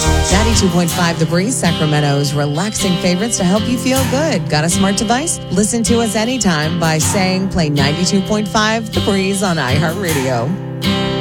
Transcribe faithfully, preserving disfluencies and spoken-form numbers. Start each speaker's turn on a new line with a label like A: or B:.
A: ninety-two point five The Breeze, Sacramento's relaxing favorites to help you feel good. Got a smart device? Listen to us anytime by saying play ninety-two point five The Breeze on iHeartRadio.